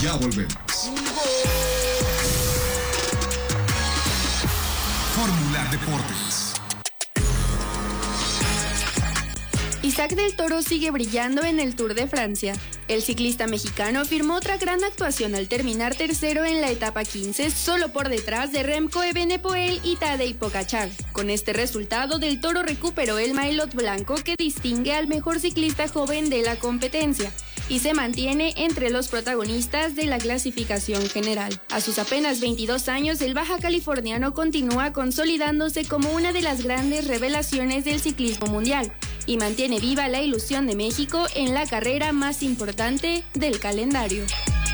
Ya volvemos. Fórmula Deportes. Isaac del Toro sigue brillando en el Tour de Francia. El ciclista mexicano firmó otra gran actuación al terminar tercero en la etapa 15, solo por detrás de Remco Evenepoel y Tadej Pogačar. Con este resultado, del Toro recuperó el maillot blanco que distingue al mejor ciclista joven de la competencia y se mantiene entre los protagonistas de la clasificación general. A sus apenas 22 años, el baja californiano continúa consolidándose como una de las grandes revelaciones del ciclismo mundial y mantiene viva la ilusión de México en la carrera más importante del calendario.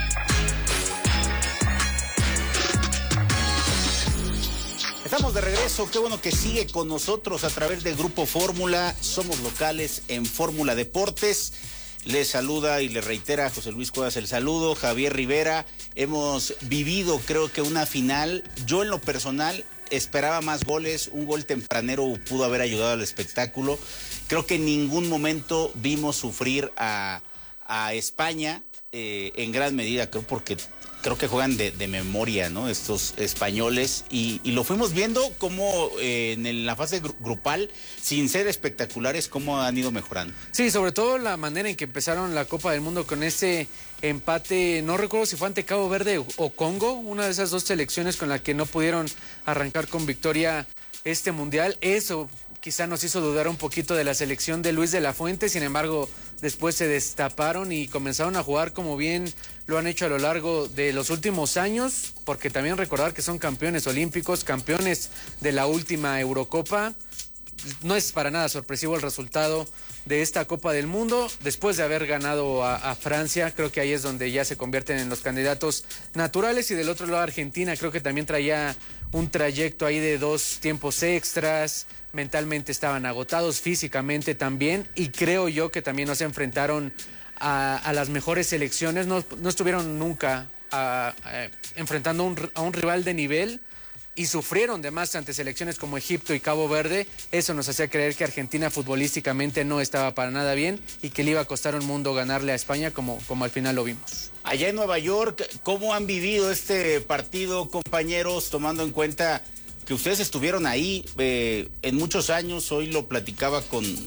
Estamos de regreso, qué bueno que sigue con nosotros a través del Grupo Fórmula. Somos locales en Fórmula Deportes. Les saluda y les reitera José Luis Cuevas el saludo, Javier Rivera. Hemos vivido, creo que una final. Yo en lo personal esperaba más goles, un gol tempranero pudo haber ayudado al espectáculo. Creo que en ningún momento vimos sufrir a España, en gran medida, creo que juegan de memoria, ¿no? Estos españoles, y lo fuimos viendo como en la fase grupal, sin ser espectaculares, cómo han ido mejorando. Sí, sobre todo la manera en que empezaron la Copa del Mundo con ese empate, no recuerdo si fue ante Cabo Verde o Congo, una de esas dos selecciones con la que no pudieron arrancar con victoria este mundial. Eso quizá nos hizo dudar un poquito de la selección de Luis de la Fuente, sin embargo, después se destaparon y comenzaron a jugar como bien lo han hecho a lo largo de los últimos años, porque también recordar que son campeones olímpicos, campeones de la última Eurocopa. No es para nada sorpresivo el resultado de esta Copa del Mundo, después de haber ganado a Francia. Creo que ahí es donde ya se convierten en los candidatos naturales, y del otro lado Argentina creo que también traía un trayecto ahí de 2 tiempos extras, mentalmente estaban agotados, físicamente también, y creo yo que también nos enfrentaron a las mejores selecciones. No estuvieron nunca enfrentando a un rival de nivel, y sufrieron de más ante selecciones como Egipto y Cabo Verde. Eso nos hacía creer que Argentina futbolísticamente no estaba para nada bien y que le iba a costar un mundo ganarle a España, como al final lo vimos. Allá en Nueva York, ¿cómo han vivido este partido, compañeros, tomando en cuenta que ustedes estuvieron ahí en muchos años? Hoy lo platicaba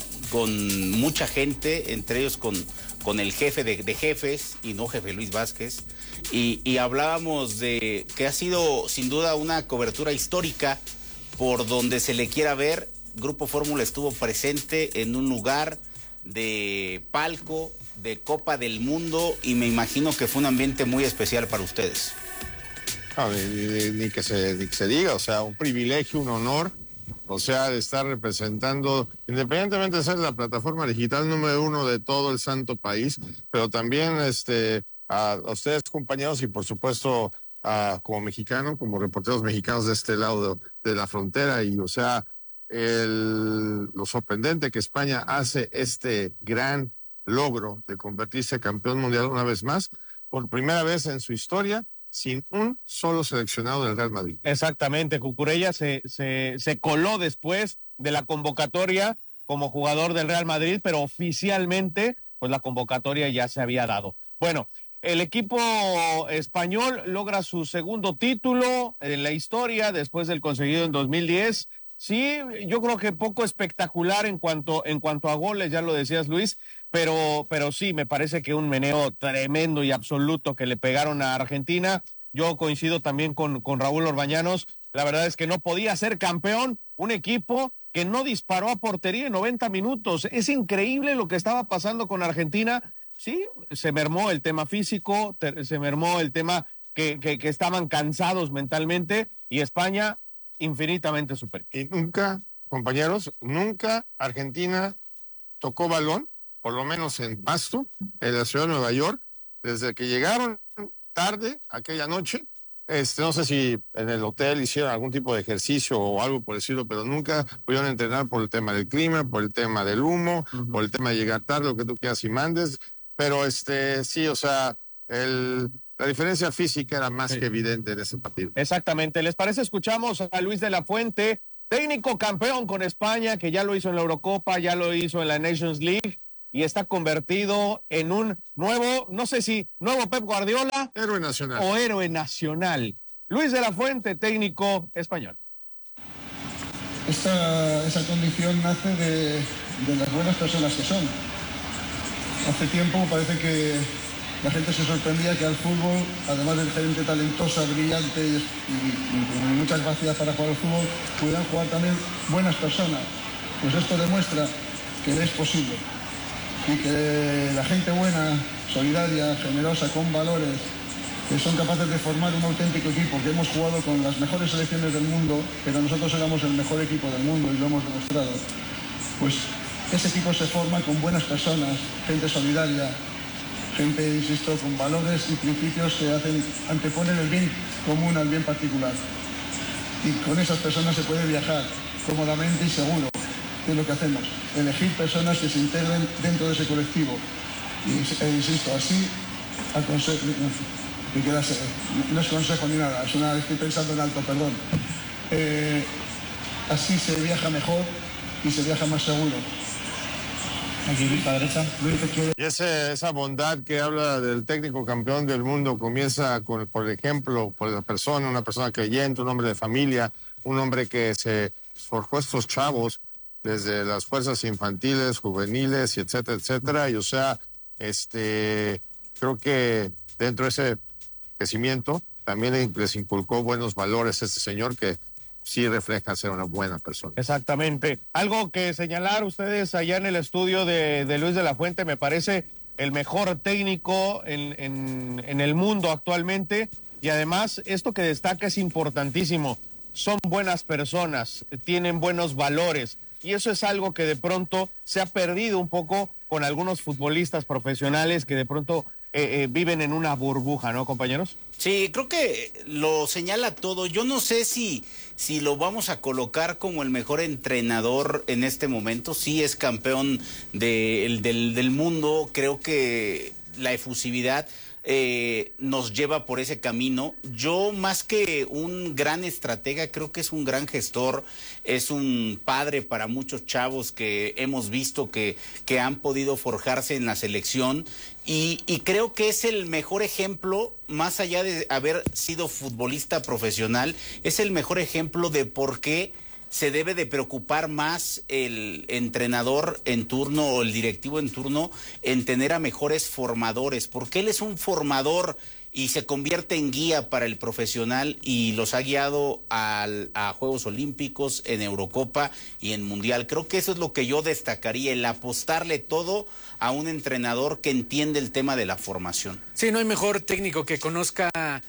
con mucha gente, entre ellos con el jefe de jefes, y no jefe Luis Vázquez, y hablábamos de que ha sido sin duda una cobertura histórica por donde se le quiera ver. Grupo Fórmula estuvo presente en un lugar de palco, de Copa del Mundo, y me imagino que fue un ambiente muy especial para ustedes. No, ni que se diga, o sea, un privilegio, un honor, o sea, de estar representando, independientemente de ser la plataforma digital número 1 de todo el santo país, pero también a ustedes, compañeros, y por supuesto como mexicano, como reporteros mexicanos de este lado de la frontera, y o sea, lo sorprendente que España hace este gran logro de convertirse campeón mundial una vez más, por primera vez en su historia, sin un solo seleccionado del Real Madrid. Exactamente, Cucurella se coló después de la convocatoria como jugador del Real Madrid, pero oficialmente pues la convocatoria ya se había dado. Bueno, el equipo español logra su segundo título en la historia después del conseguido en 2010. Sí, yo creo que poco espectacular en cuanto a goles, ya lo decías, Luis, pero sí, me parece que un meneo tremendo y absoluto que le pegaron a Argentina. Yo coincido también con Raúl Orbañanos. La verdad es que no podía ser campeón un equipo que no disparó a portería en 90 minutos. Es increíble lo que estaba pasando con Argentina. Sí, se mermó el tema físico, se mermó el tema que estaban cansados mentalmente, y España infinitamente superior. Y nunca, compañeros, nunca Argentina tocó balón, por lo menos en pasto, en la ciudad de Nueva York, desde que llegaron tarde aquella noche. No sé si en el hotel hicieron algún tipo de ejercicio o algo por decirlo, pero nunca pudieron entrenar por el tema del clima, por el tema del humo, por el tema de llegar tarde, lo que tú quieras y mandes. Pero sí, o sea, la diferencia física era más que evidente en ese partido. Exactamente. ¿Les parece? Escuchamos a Luis de la Fuente, técnico campeón con España, que ya lo hizo en la Eurocopa, ya lo hizo en la Nations League. y está convertido en un nuevo, no sé si nuevo Pep Guardiola. Héroe nacional. O héroe nacional. Luis de la Fuente, técnico español. Esa condición nace de las buenas personas que son. Hace tiempo parece que la gente se sorprendía que al fútbol, además de gente talentosa, brillante y con muchas capacidades para jugar al fútbol, pudieran jugar también buenas personas. Pues esto demuestra que es posible y que la gente buena, solidaria, generosa, con valores, que son capaces de formar un auténtico equipo, que hemos jugado con las mejores selecciones del mundo, pero nosotros éramos el mejor equipo del mundo y lo hemos demostrado. Pues ese equipo se forma con buenas personas, gente solidaria, gente, insisto, con valores y principios que anteponen el bien común al bien particular. Y con esas personas se puede viajar cómodamente y seguro, que es lo que hacemos, elegir personas que se integren dentro de ese colectivo. E insisto, así no es consejo ni nada, estoy pensando en alto, perdón. Así se viaja mejor y se viaja más seguro. Aquí, a la derecha. Y esa bondad que habla del técnico campeón del mundo comienza por ejemplo, por la persona, una persona creyente, un hombre de familia, un hombre que se forjó estos chavos desde las fuerzas infantiles, juveniles, y etcétera, etcétera. Y o sea, creo que dentro de ese crecimiento también les inculcó buenos valores a este señor que sí refleja ser una buena persona. Exactamente. Algo que señalar ustedes allá en el estudio de Luis de la Fuente, me parece el mejor técnico en el mundo actualmente, y además esto que destaca es importantísimo, son buenas personas, tienen buenos valores, y eso es algo que de pronto se ha perdido un poco con algunos futbolistas profesionales que de pronto viven en una burbuja, ¿no, compañeros? Sí, creo que lo señala todo. Yo no sé si lo vamos a colocar como el mejor entrenador en este momento. Sí es campeón del mundo. Creo que la efusividad nos lleva por ese camino. Yo, más que un gran estratega, creo que es un gran gestor, es un padre para muchos chavos que hemos visto que han podido forjarse en la selección, y creo que es el mejor ejemplo, más allá de haber sido futbolista profesional, es el mejor ejemplo de por qué se debe de preocupar más el entrenador en turno o el directivo en turno en tener a mejores formadores, porque él es un formador y se convierte en guía para el profesional y los ha guiado a Juegos Olímpicos, en Eurocopa y en Mundial. Creo que eso es lo que yo destacaría, el apostarle todo a un entrenador que entiende el tema de la formación. Sí, no hay mejor técnico que conozca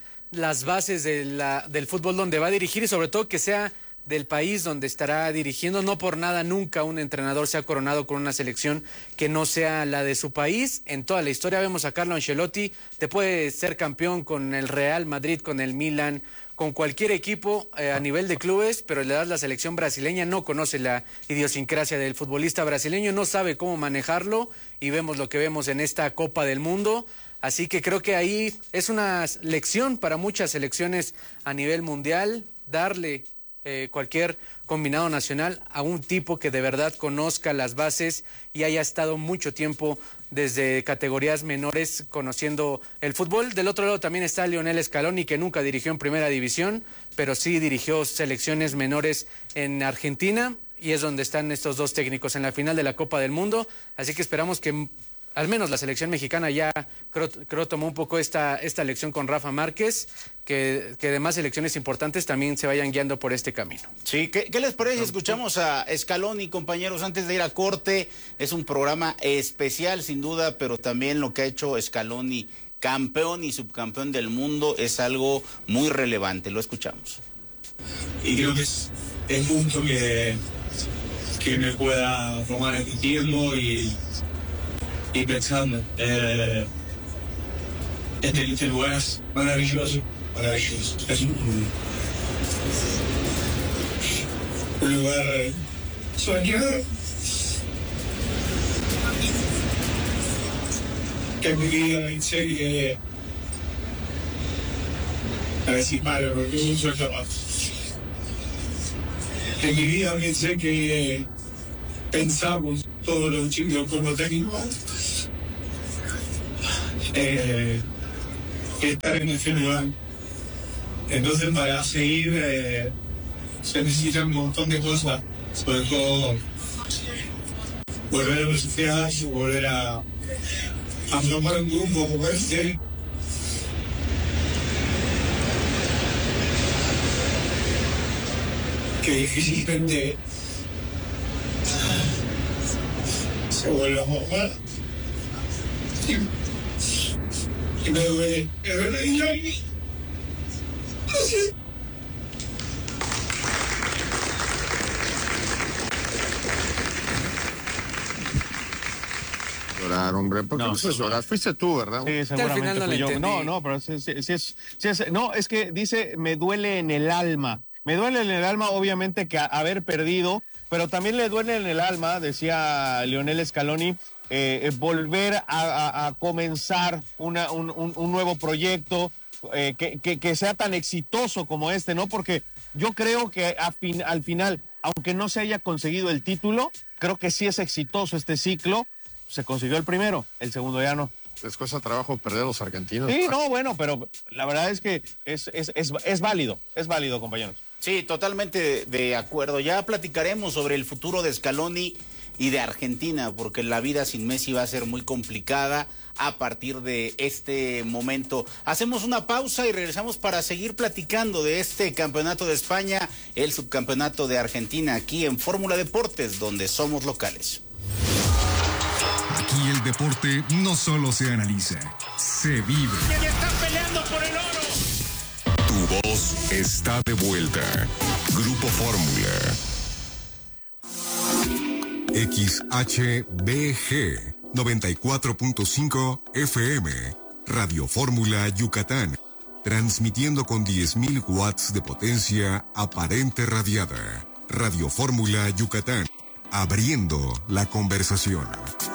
las bases del fútbol donde va a dirigir, y sobre todo que sea del país donde estará dirigiendo. No por nada nunca un entrenador se ha coronado con una selección que no sea la de su país. En toda la historia vemos a Carlo Ancelotti, te puede ser campeón con el Real Madrid, con el Milan, con cualquier equipo a nivel de clubes, pero le das la selección brasileña, no conoce la idiosincrasia del futbolista brasileño, no sabe cómo manejarlo, y vemos lo que vemos en esta Copa del Mundo. Así que creo que ahí es una lección para muchas selecciones a nivel mundial, darle cualquier combinado nacional a un tipo que de verdad conozca las bases y haya estado mucho tiempo desde categorías menores conociendo el fútbol. Del otro lado también está Lionel Scaloni, que nunca dirigió en primera división, pero sí dirigió selecciones menores en Argentina, y es donde están estos dos técnicos en la final de la Copa del Mundo. Así que esperamos que al menos la selección mexicana ya creo tomó un poco esta lección con Rafa Márquez, que demás selecciones importantes también se vayan guiando por este camino. Sí, ¿qué les parece? Escuchamos a Scaloni, compañeros, antes de ir a corte. Es un programa especial, sin duda, pero también lo que ha hecho Scaloni, campeón y subcampeón del mundo, es algo muy relevante. Lo escuchamos. Y creo que es mucho que me pueda tomar el tiempo y pensando. Este lugar es maravilloso. Es un lugar soñado que en mi vida pensé que, a decir malo, porque es un sueño más. En mi vida pensé que pensamos todos los chicos como técnico. Estar en ese lugar. Entonces, para seguir, se necesitan un montón de cosas. Sobre todo, volver a la sociedad y volver a formar un grupo como este. Que difícilmente se vuelva a jugar. Y me duele, Llorar, hombre, ¿por qué no se llorar? Fuiste tú, ¿verdad? Sí, seguramente fui yo. No, pero no, es que dice, me duele en el alma. Me duele en el alma, obviamente, que haber perdido, pero también le duele en el alma, decía Lionel Scaloni, volver a comenzar un nuevo proyecto que sea tan exitoso como este, ¿no? Porque yo creo que al final, aunque no se haya conseguido el título, creo que sí es exitoso este ciclo. Se consiguió el primero, el segundo ya no. Les cuesta trabajo perder a los argentinos. Sí, no, bueno, pero la verdad es que es válido, compañeros. Sí, totalmente de acuerdo. Ya platicaremos sobre el futuro de Scaloni y de Argentina, porque la vida sin Messi va a ser muy complicada a partir de este momento. Hacemos una pausa y regresamos para seguir platicando de este campeonato de España, el subcampeonato de Argentina, aquí en Fórmula Deportes, donde somos locales. Aquí el deporte no solo se analiza, se vive. ¡Que están peleando por el oro! Tu voz está de vuelta. Grupo Fórmula. XHBG 94.5 FM. Radio Fórmula Yucatán. Transmitiendo con 10.000 watts de potencia aparente radiada. Radio Fórmula Yucatán. Abriendo la conversación.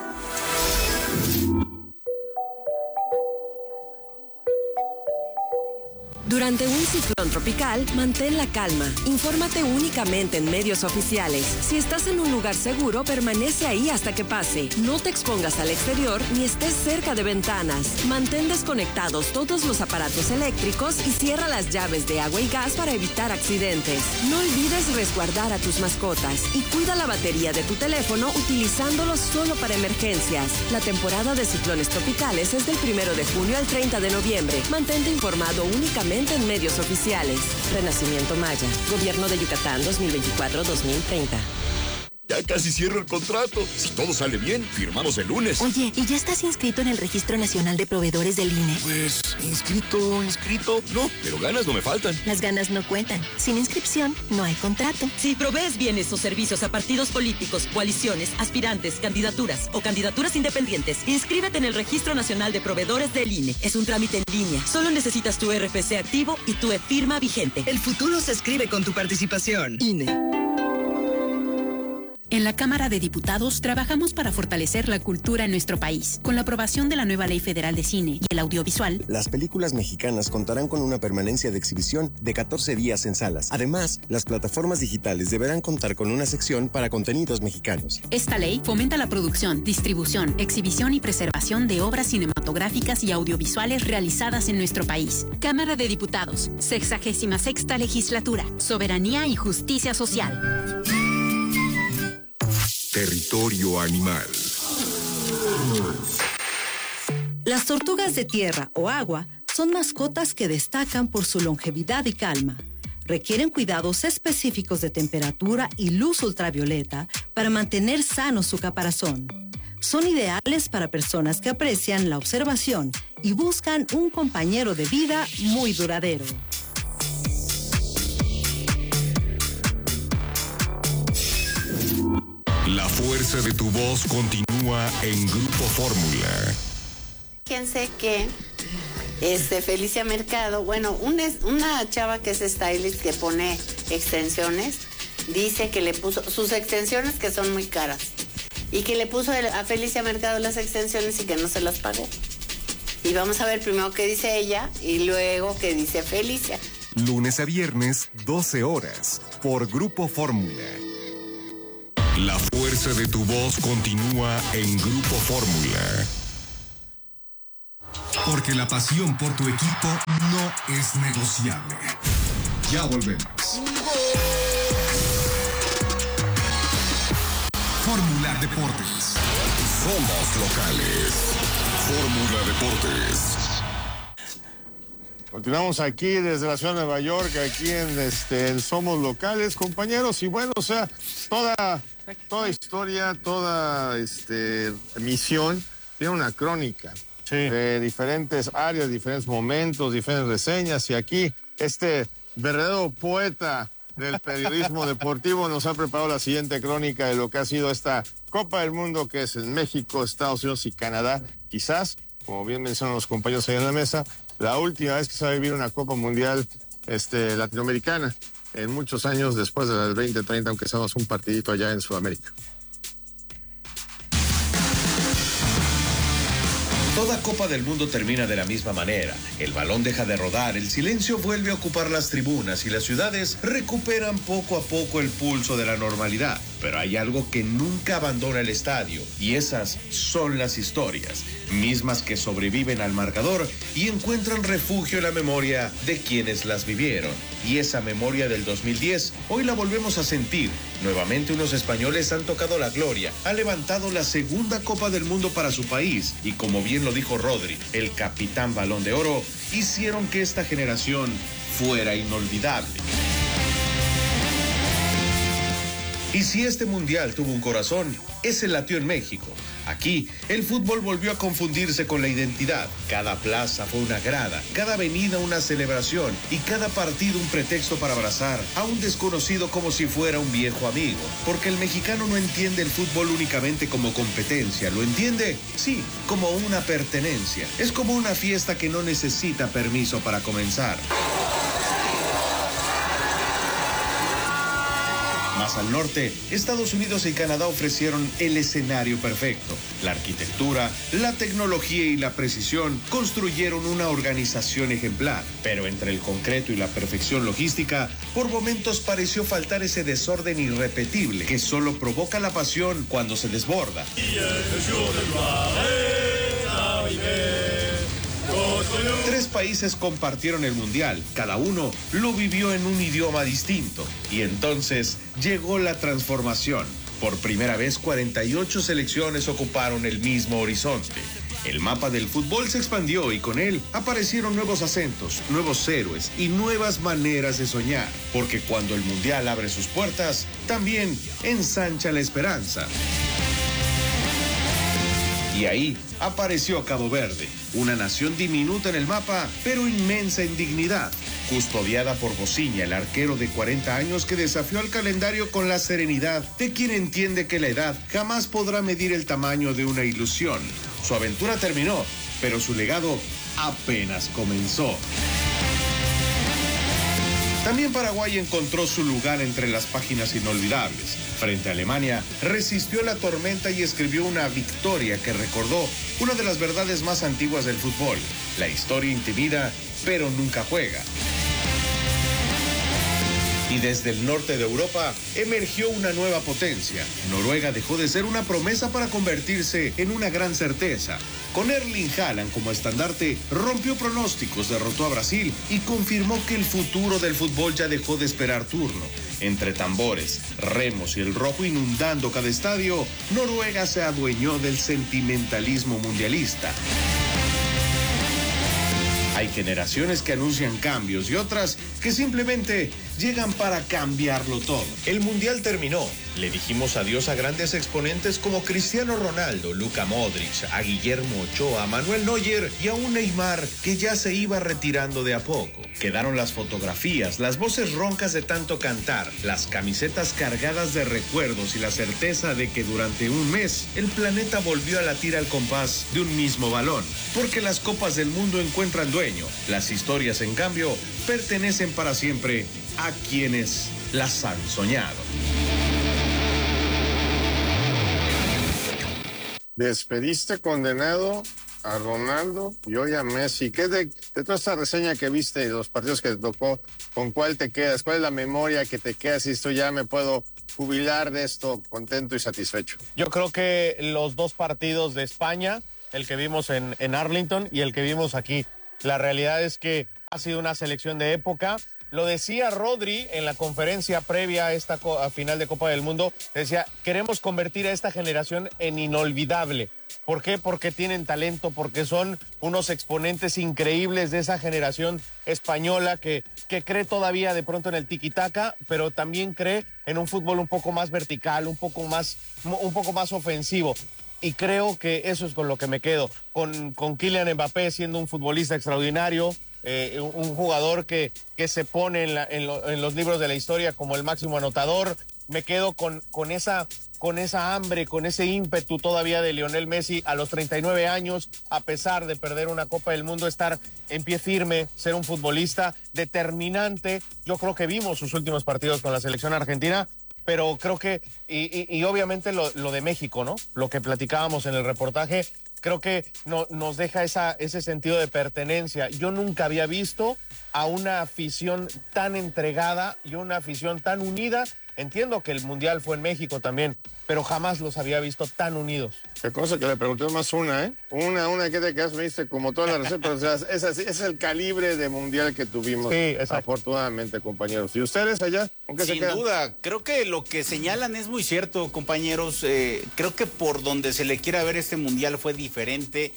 Durante un ciclón tropical, mantén la calma. Infórmate únicamente en medios oficiales. Si estás en un lugar seguro, permanece ahí hasta que pase. No te expongas al exterior ni estés cerca de ventanas. Mantén desconectados todos los aparatos eléctricos y cierra las llaves de agua y gas para evitar accidentes. No olvides resguardar a tus mascotas y cuida la batería de tu teléfono utilizándolo solo para emergencias. La temporada de ciclones tropicales es del 1 de junio al 30 de noviembre. Mantente informado únicamente en medios oficiales. Renacimiento Maya. Gobierno de Yucatán 2024-2030. Ya casi cierro el contrato. Si todo sale bien, firmamos el lunes. Oye, ¿y ya estás inscrito en el Registro Nacional de Proveedores del INE? Pues, inscrito. No, pero ganas no me faltan. Las ganas no cuentan. Sin inscripción, no hay contrato. Si provees bienes o servicios a partidos políticos, coaliciones, aspirantes, candidaturas o candidaturas independientes, inscríbete en el Registro Nacional de Proveedores del INE. Es un trámite en línea. Solo necesitas tu RFC activo y tu e-firma vigente. El futuro se escribe con tu participación. INE. En la Cámara de Diputados trabajamos para fortalecer la cultura en nuestro país. Con la aprobación de la nueva Ley Federal de Cine y el Audiovisual, las películas mexicanas contarán con una permanencia de exhibición de 14 días en salas. Además, las plataformas digitales deberán contar con una sección para contenidos mexicanos. Esta ley fomenta la producción, distribución, exhibición y preservación de obras cinematográficas y audiovisuales realizadas en nuestro país. Cámara de Diputados, 66ª Legislatura, Soberanía y Justicia Social. Territorio animal. Las tortugas de tierra o agua son mascotas que destacan por su longevidad y calma. Requieren cuidados específicos de temperatura y luz ultravioleta para mantener sano su caparazón. Son ideales para personas que aprecian la observación y buscan un compañero de vida muy duradero. La fuerza de tu voz continúa en Grupo Fórmula. Fíjense que Felicia Mercado, bueno, una chava que es stylist que pone extensiones, dice que le puso sus extensiones que son muy caras y que le puso a Felicia Mercado las extensiones y que no se las pagó. Y vamos a ver primero qué dice ella y luego qué dice Felicia. Lunes a viernes, 12 horas, por Grupo Fórmula. La fuerza de tu voz continúa en Grupo Fórmula. Porque la pasión por tu equipo no es negociable. Ya volvemos. Fórmula Deportes. Somos locales. Fórmula Deportes. Continuamos aquí desde la ciudad de Nueva York, aquí en Somos Locales, compañeros. Y bueno, o sea, toda historia, toda misión tiene una crónica. Sí. De diferentes áreas, diferentes momentos, diferentes reseñas. Y aquí verdadero poeta del periodismo deportivo nos ha preparado la siguiente crónica de lo que ha sido esta Copa del Mundo, que es en México, Estados Unidos y Canadá. Quizás, como bien mencionan los compañeros ahí en la mesa, la última vez que se va a vivir una Copa Mundial latinoamericana en muchos años después de las 2030, aunque seamos un partidito allá en Sudamérica. Toda Copa del Mundo termina de la misma manera. El balón deja de rodar, el silencio vuelve a ocupar las tribunas y las ciudades recuperan poco a poco el pulso de la normalidad. Pero hay algo que nunca abandona el estadio, y esas son las historias, mismas que sobreviven al marcador y encuentran refugio en la memoria de quienes las vivieron. Y esa memoria del 2010, hoy la volvemos a sentir. Nuevamente unos españoles han tocado la gloria, han levantado la segunda Copa del Mundo para su país, y como bien lo dijo Rodri, el capitán Balón de Oro, hicieron que esta generación fuera inolvidable. Y si este mundial tuvo un corazón, ese latió en México. Aquí, el fútbol volvió a confundirse con la identidad. Cada plaza fue una grada, cada avenida una celebración y cada partido un pretexto para abrazar a un desconocido como si fuera un viejo amigo. Porque el mexicano no entiende el fútbol únicamente como competencia, lo entiende, sí, como una pertenencia. Es como una fiesta que no necesita permiso para comenzar. Más al norte, Estados Unidos y Canadá ofrecieron el escenario perfecto. La arquitectura, la tecnología y la precisión construyeron una organización ejemplar. Pero entre el concreto y la perfección logística, por momentos pareció faltar ese desorden irrepetible que solo provoca la pasión cuando se desborda. Tres países compartieron el mundial, cada uno lo vivió en un idioma distinto. Y entonces llegó la transformación. Por primera vez 48 selecciones ocuparon el mismo horizonte. El mapa del fútbol se expandió y con él aparecieron nuevos acentos, nuevos héroes y nuevas maneras de soñar. Porque cuando el mundial abre sus puertas, también ensancha la esperanza. Y ahí apareció Cabo Verde, una nación diminuta en el mapa, pero inmensa en dignidad, custodiada por Bociña, el arquero de 40 años que desafió al calendario con la serenidad de quien entiende que la edad jamás podrá medir el tamaño de una ilusión. Su aventura terminó, pero su legado apenas comenzó. También Paraguay encontró su lugar entre las páginas inolvidables. Frente a Alemania, resistió la tormenta y escribió una victoria que recordó una de las verdades más antiguas del fútbol. La historia intimida, pero nunca juega. Y desde el norte de Europa emergió una nueva potencia. Noruega dejó de ser una promesa para convertirse en una gran certeza. Con Erling Haaland como estandarte, rompió pronósticos, derrotó a Brasil y confirmó que el futuro del fútbol ya dejó de esperar turno. Entre tambores, remos y el rojo inundando cada estadio, Noruega se adueñó del sentimentalismo mundialista. Hay generaciones que anuncian cambios y otras que simplemente llegan para cambiarlo todo. El mundial terminó. Le dijimos adiós a grandes exponentes como Cristiano Ronaldo, Luka Modric, a Guillermo Ochoa, a Manuel Neuer y a un Neymar que ya se iba retirando de a poco. Quedaron las fotografías, las voces roncas de tanto cantar, las camisetas cargadas de recuerdos y la certeza de que durante un mes el planeta volvió a latir al compás de un mismo balón. Porque las copas del mundo encuentran dueño. Las historias, en cambio, pertenecen para siempre a quienes las han soñado. Despediste condenado a Ronaldo y hoy a Messi. ¿Qué de toda esta reseña que viste de los partidos que te tocó, con cuál te quedas? ¿Cuál es la memoria que te queda? Si esto ya me puedo jubilar de esto contento y satisfecho. Yo creo que los dos partidos de España, el que vimos en Arlington y el que vimos aquí, la realidad es que ha sido una selección de época. Lo decía Rodri en la conferencia previa a esta final de Copa del Mundo, decía, queremos convertir a esta generación en inolvidable. ¿Por qué? Porque tienen talento, porque son unos exponentes increíbles de esa generación española que cree todavía de pronto en el tiki-taka, pero también cree en un fútbol un poco más vertical, un poco más ofensivo. Y creo que eso es con lo que me quedo, con Kylian Mbappé siendo un futbolista extraordinario, un jugador que se pone en los libros de la historia como el máximo anotador. Me quedo con esa hambre, con ese ímpetu todavía de Lionel Messi a los 39 años, a pesar de perder una Copa del Mundo, estar en pie firme, ser un futbolista determinante. Yo creo que vimos sus últimos partidos con la selección argentina, pero creo que, y obviamente lo de México, ¿no? Lo que platicábamos en el reportaje, creo que nos deja ese sentido de pertenencia. Yo nunca había visto a una afición tan entregada y una afición tan unida. Entiendo que el Mundial fue en México también, pero jamás los había visto tan unidos. Qué cosa que le pregunté más una, ¿eh? Una, ¿qué te quedas? Me diste como todas las recetas, pero o sea, es el calibre de Mundial que tuvimos, sí, afortunadamente, compañeros. ¿Y ustedes allá? ¿Con qué se quedan? Sin duda, creo que lo que señalan es muy cierto, compañeros. Creo que por donde se le quiera ver este Mundial fue diferente.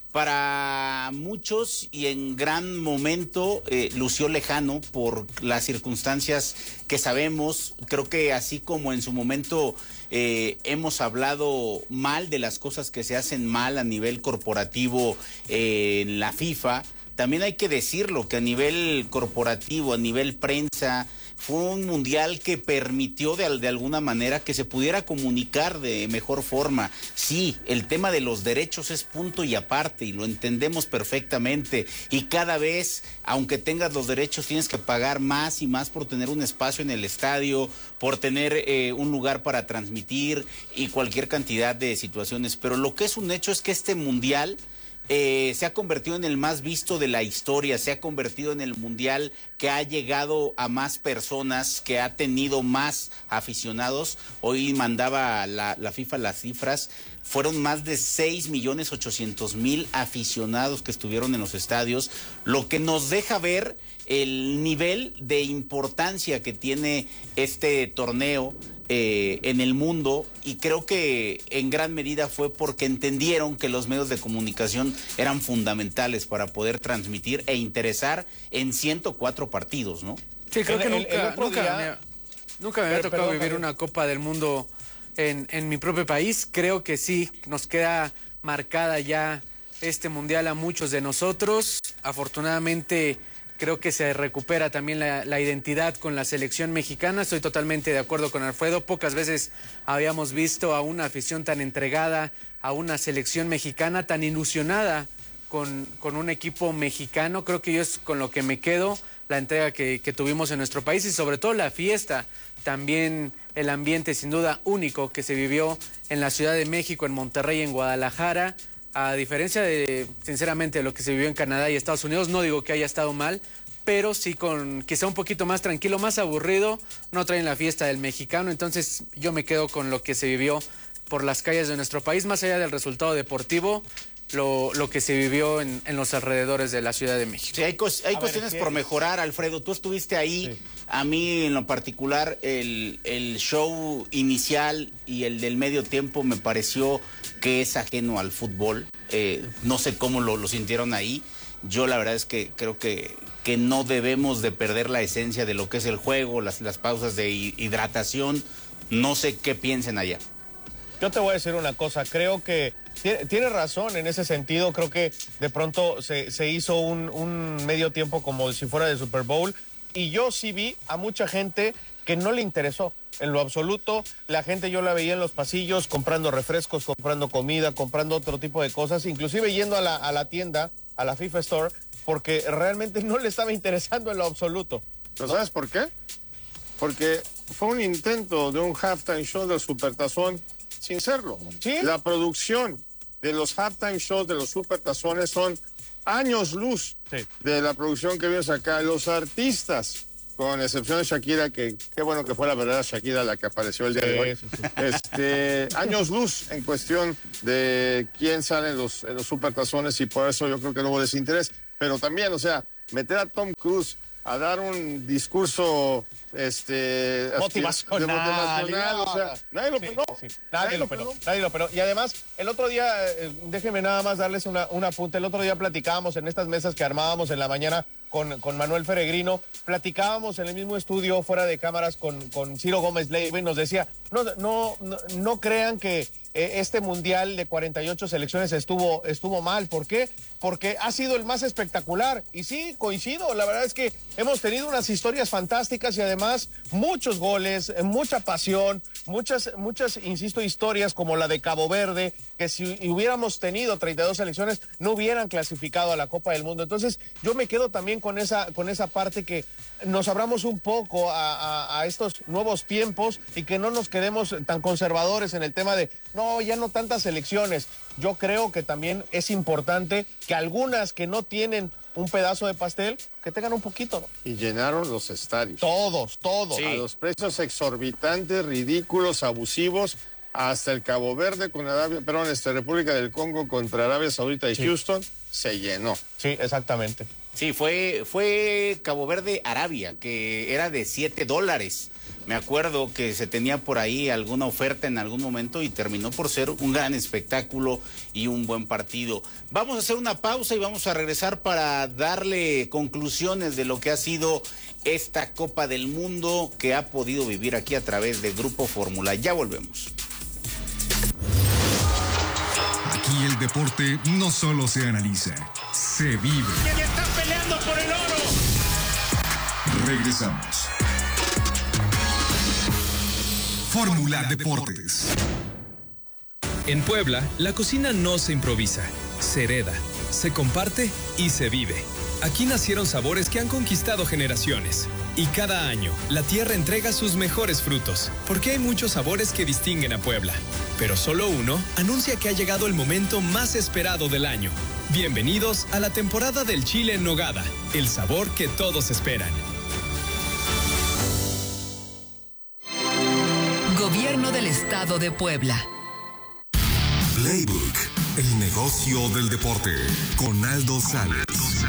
Para muchos y en gran momento lució lejano por las circunstancias que sabemos. Creo que así como en su momento hemos hablado mal de las cosas que se hacen mal a nivel corporativo en la FIFA, también hay que decirlo que a nivel corporativo, a nivel prensa, fue un mundial que permitió de alguna manera que se pudiera comunicar de mejor forma. Sí, el tema de los derechos es punto y aparte y lo entendemos perfectamente. Y cada vez, aunque tengas los derechos, tienes que pagar más y más por tener un espacio en el estadio, por tener un lugar para transmitir y cualquier cantidad de situaciones. Pero lo que es un hecho es que este mundial se ha convertido en el más visto de la historia, se ha convertido en el mundial que ha llegado a más personas, que ha tenido más aficionados. Hoy mandaba la FIFA las cifras, fueron más de 6.800.000 aficionados que estuvieron en los estadios, lo que nos deja ver el nivel de importancia que tiene este torneo en el mundo, y creo que en gran medida fue porque entendieron que los medios de comunicación eran fundamentales para poder transmitir e interesar en 104 partidos, ¿no? Sí, creo que nunca me había tocado vivir una Copa del Mundo en mi propio país. Creo que sí, nos queda marcada ya este mundial a muchos de nosotros. Afortunadamente, creo que se recupera también la identidad con la selección mexicana. Estoy totalmente de acuerdo con Alfredo. Pocas veces habíamos visto a una afición tan entregada, a una selección mexicana tan ilusionada con un equipo mexicano. Creo que yo es con lo que me quedo, la entrega que tuvimos en nuestro país y sobre todo la fiesta. También el ambiente sin duda único que se vivió en la Ciudad de México, en Monterrey, en Guadalajara. A diferencia de, sinceramente, lo que se vivió en Canadá y Estados Unidos, no digo que haya estado mal, pero sí con quizá un poquito más tranquilo, más aburrido, no traen la fiesta del mexicano. Entonces yo me quedo con lo que se vivió por las calles de nuestro país, más allá del resultado deportivo, lo que se vivió en los alrededores de la Ciudad de México. Sí, hay cuestiones por mejorar, Alfredo. Tú estuviste ahí. Sí. A mí, en lo particular, el show inicial y el del medio tiempo me pareció que es ajeno al fútbol. No sé cómo lo sintieron ahí. Yo la verdad es que creo que no debemos de perder la esencia de lo que es el juego, las pausas de hidratación. No sé qué piensen allá. Yo te voy a decir una cosa, creo que tiene razón en ese sentido. Creo que de pronto se hizo un medio tiempo como si fuera de Super Bowl, y yo sí vi a mucha gente que no le interesó en lo absoluto. La gente yo la veía en los pasillos comprando refrescos, comprando comida, comprando otro tipo de cosas, inclusive yendo a la tienda, a la FIFA Store, porque realmente no le estaba interesando en lo absoluto. ¿Pero sabes por qué? Porque fue un intento de un halftime show del Supertazón sin serlo. ¿Sí? La producción de los halftime shows, de los supertazones, son años luz de la producción que vimos acá. Los artistas, con excepción de Shakira, que qué bueno que fue la verdadera Shakira la que apareció el día de hoy. Años luz en cuestión de quién sale en los supertazones, y por eso yo creo que no hubo desinterés. Pero también, o sea, meter a Tom Cruise a dar un discurso motivacional, o sea, nadie lo peló. Nadie lo peló. Y además, el otro día, déjenme nada más darles un apunte. El otro día platicábamos en estas mesas que armábamos en la mañana con Manuel Peregrino, platicábamos en el mismo estudio fuera de cámaras con Ciro Gómez Leiva, y nos decía, no crean que este mundial de 48 selecciones estuvo mal. ¿Por qué? Porque ha sido el más espectacular. Y sí, coincido, la verdad es que hemos tenido unas historias fantásticas y además muchos goles, mucha pasión, muchas, insisto, historias como la de Cabo Verde, que si hubiéramos tenido 32 selecciones no hubieran clasificado a la Copa del Mundo. Entonces yo me quedo también con esa parte, que nos abramos un poco a estos nuevos tiempos y que no nos quedemos tan conservadores en el tema de ya no tantas selecciones. Yo creo que también es importante que algunas que no tienen un pedazo de pastel, que tengan un poquito, ¿no? Y llenaron los estadios. Todos. Sí. A los precios exorbitantes, ridículos, abusivos, hasta el Cabo Verde con República del Congo contra Arabia Saudita y Houston, se llenó. Sí, exactamente. Sí, fue Cabo Verde Arabia, que era de $7. Me acuerdo que se tenía por ahí alguna oferta en algún momento y terminó por ser un gran espectáculo y un buen partido. Vamos a hacer una pausa y vamos a regresar para darle conclusiones de lo que ha sido esta Copa del Mundo que ha podido vivir aquí a través de Grupo Fórmula. Ya volvemos. Aquí el deporte no solo se analiza, se vive. ¡Que están peleando por el oro! Regresamos. Fórmula Deportes. En Puebla, la cocina no se improvisa, se hereda, se comparte y se vive. Aquí nacieron sabores que han conquistado generaciones. Y cada año, la tierra entrega sus mejores frutos, porque hay muchos sabores que distinguen a Puebla. Pero solo uno anuncia que ha llegado el momento más esperado del año. Bienvenidos a la temporada del chile en nogada, el sabor que todos esperan. Gobierno del Estado de Puebla. Playbook, el negocio del deporte, con Aldo Sales.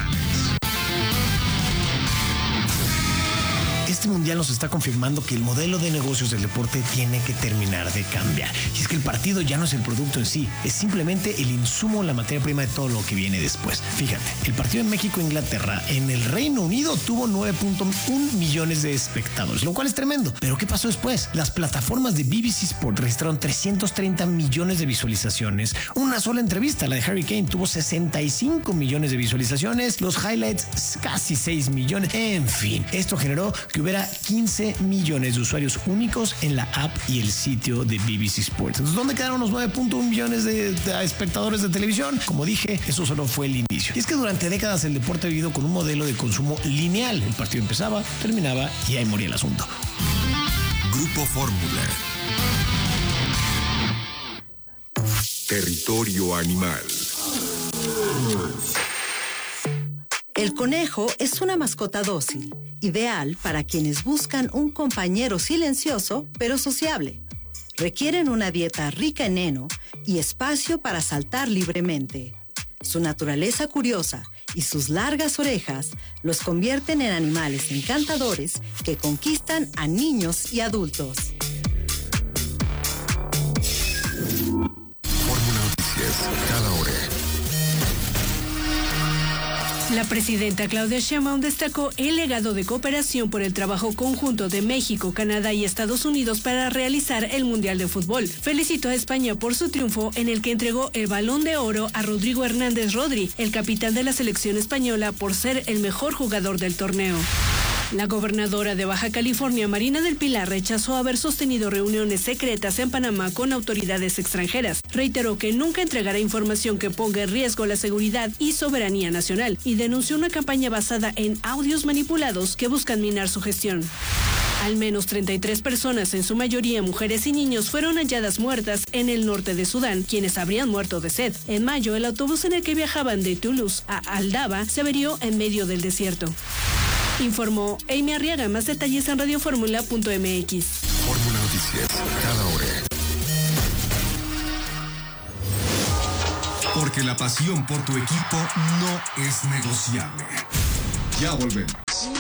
Este mundial nos está confirmando que el modelo de negocios del deporte tiene que terminar de cambiar. Y es que el partido ya no es el producto en sí, es simplemente el insumo, la materia prima de todo lo que viene después. Fíjate, el partido en México-Inglaterra en el Reino Unido tuvo 9.1 millones de espectadores, lo cual es tremendo. Pero ¿qué pasó después? Las plataformas de BBC Sport registraron 330 millones de visualizaciones. Una sola entrevista, la de Harry Kane, tuvo 65 millones de visualizaciones. Los highlights, casi 6 millones. En fin, esto generó que hubiera 15 millones de usuarios únicos en la app y el sitio de BBC Sports. Entonces, ¿dónde quedaron los 9.1 millones de espectadores de televisión? Como dije, eso solo fue el inicio. Y es que durante décadas el deporte ha vivido con un modelo de consumo lineal. El partido empezaba, terminaba y ahí moría el asunto. Grupo Fórmula. Territorio animal. El conejo es una mascota dócil, ideal para quienes buscan un compañero silencioso pero sociable. Requieren una dieta rica en heno y espacio para saltar libremente. Su naturaleza curiosa y sus largas orejas los convierten en animales encantadores que conquistan a niños y adultos. Fórmula Noticias, cada hora. La presidenta Claudia Sheinbaum destacó el legado de cooperación por el trabajo conjunto de México, Canadá y Estados Unidos para realizar el Mundial de Fútbol. Felicitó a España por su triunfo en el que entregó el Balón de Oro a Rodrigo Hernández Rodri, el capitán de la selección española, por ser el mejor jugador del torneo. La gobernadora de Baja California, Marina del Pilar, rechazó haber sostenido reuniones secretas en Panamá con autoridades extranjeras. Reiteró que nunca entregará información que ponga en riesgo la seguridad y soberanía nacional y denunció una campaña basada en audios manipulados que buscan minar su gestión. Al menos 33 personas, en su mayoría mujeres y niños, fueron halladas muertas en el norte de Sudán, quienes habrían muerto de sed. En mayo, el autobús en el que viajaban de Toulouse a Aldaba se averió en medio del desierto. Informó Amy Arriaga. Más detalles en radioformula.mx. Fórmula Noticias, cada hora. Porque la pasión por tu equipo no es negociable. Ya volvemos.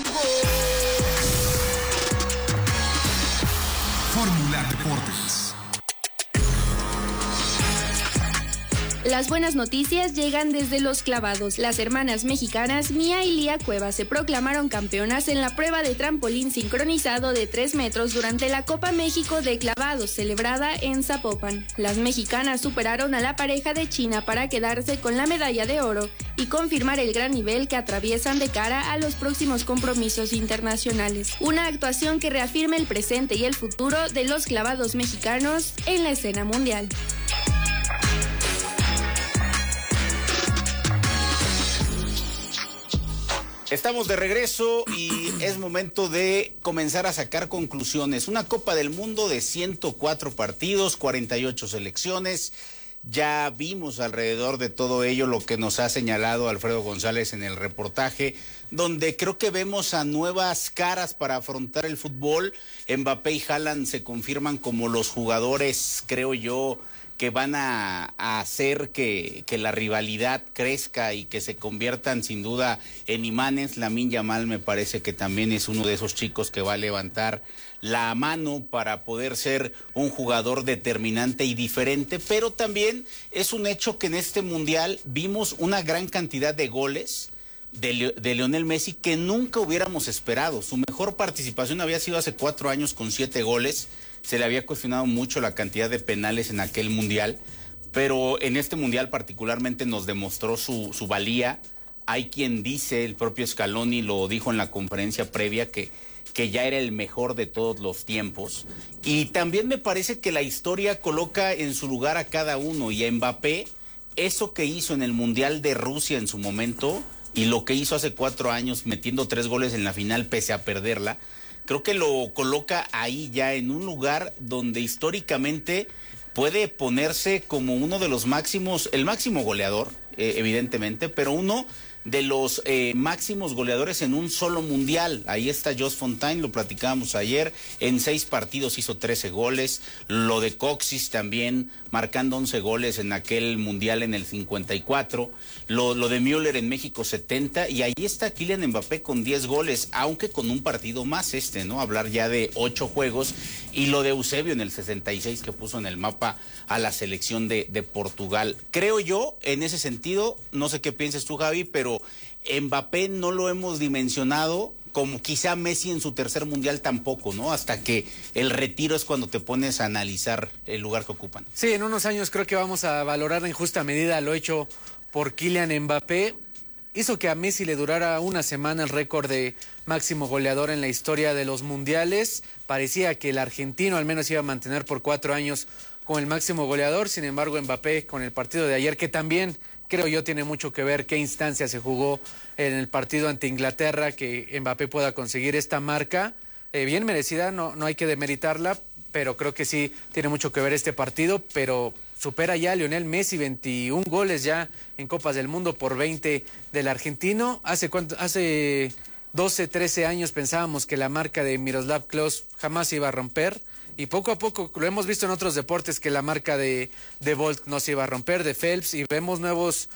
Fórmula Deportes. Las buenas noticias llegan desde Los Clavados. Las hermanas mexicanas Mía y Lía Cuevas se proclamaron campeonas en la prueba de trampolín sincronizado de 3 metros durante la Copa México de Clavados, celebrada en Zapopan. Las mexicanas superaron a la pareja de China para quedarse con la medalla de oro y confirmar el gran nivel que atraviesan de cara a los próximos compromisos internacionales. Una actuación que reafirma el presente y el futuro de los clavados mexicanos en la escena mundial. Estamos de regreso y es momento de comenzar a sacar conclusiones. Una Copa del Mundo de 104 partidos, 48 selecciones. Ya vimos alrededor de todo ello lo que nos ha señalado Alfredo González en el reportaje, donde creo que vemos a nuevas caras para afrontar el fútbol. Mbappé y Haaland se confirman como los jugadores, creo yo, que van a hacer que la rivalidad crezca y que se conviertan sin duda en imanes. Lamine Yamal me parece que también es uno de esos chicos que va a levantar la mano para poder ser un jugador determinante y diferente, pero también es un hecho que en este mundial vimos una gran cantidad de goles de Lionel Messi que nunca hubiéramos esperado. Su mejor participación había sido hace 4 años con 7 goles. Se le había cuestionado mucho la cantidad de penales en aquel mundial, pero en este mundial particularmente nos demostró su valía. Hay quien dice, el propio Scaloni lo dijo en la conferencia previa, que ya era el mejor de todos los tiempos. Y también me parece que la historia coloca en su lugar a cada uno, y a Mbappé, eso que hizo en el Mundial de Rusia en su momento, y lo que hizo hace 4 años metiendo 3 goles en la final pese a perderla, creo que lo coloca ahí ya en un lugar donde históricamente puede ponerse como uno de los máximos, el máximo goleador, evidentemente, pero uno de los máximos goleadores en un solo mundial. Ahí está Jos Fontaine, lo platicábamos ayer, en 6 partidos hizo 13 goles, lo de Coxis también, marcando 11 goles en aquel mundial en el 54, lo de Müller en México 70, y ahí está Kylian Mbappé con 10 goles, aunque con un partido más ¿no? Hablar ya de 8 juegos, y lo de Eusebio en el 66 que puso en el mapa a la selección de Portugal. Creo yo, en ese sentido, no sé qué pienses tú, Javi, pero Mbappé no lo hemos dimensionado como quizá Messi en su tercer mundial tampoco, ¿no? Hasta que el retiro es cuando te pones a analizar el lugar que ocupan. Sí, en unos años creo que vamos a valorar en justa medida lo hecho por Kylian Mbappé. Hizo que a Messi le durara una semana el récord de máximo goleador en la historia de los mundiales. Parecía que el argentino al menos iba a mantener por 4 años con el máximo goleador. Sin embargo, Mbappé con el partido de ayer, que también creo yo tiene mucho que ver qué instancia se jugó en el partido ante Inglaterra, que Mbappé pueda conseguir esta marca, bien merecida, no hay que demeritarla, pero creo que sí tiene mucho que ver este partido, pero supera ya a Lionel Messi, 21 goles ya en Copas del Mundo por 20 del argentino. Hace 12, 13 años pensábamos que la marca de Miroslav Klose jamás se iba a romper, y poco a poco lo hemos visto en otros deportes que la marca de Bolt no se iba a romper, de Phelps, y vemos nuevos